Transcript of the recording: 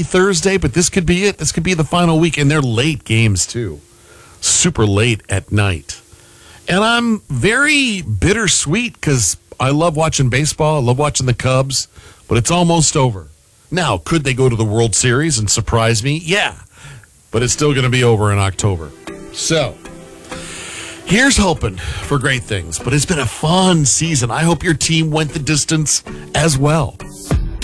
maybe Thursday, but this could be it. This could be the final week, and they're late games, too. Super late at night. And I'm very bittersweet because I love watching baseball. I love watching the Cubs, but it's almost over. Now, could they go to the World Series and surprise me? Yeah, but it's still going to be over in October. So, here's hoping for great things, but it's been a fun season. I hope your team went the distance as well.